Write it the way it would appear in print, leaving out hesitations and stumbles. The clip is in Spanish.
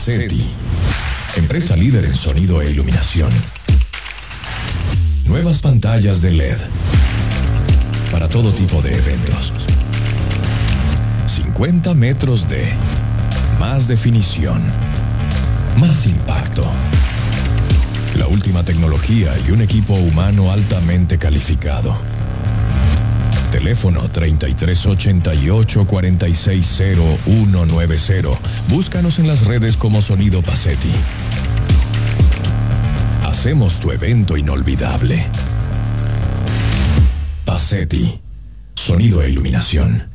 Pacetti, empresa líder en sonido e iluminación. Nuevas pantallas de LED para todo tipo de eventos. 50 metros de más definición, más impacto. La última tecnología y un equipo humano altamente calificado. Teléfono 3388-460190. Búscanos en las redes como Sonido Pacetti. Hacemos tu evento inolvidable. Pacetti, sonido e iluminación.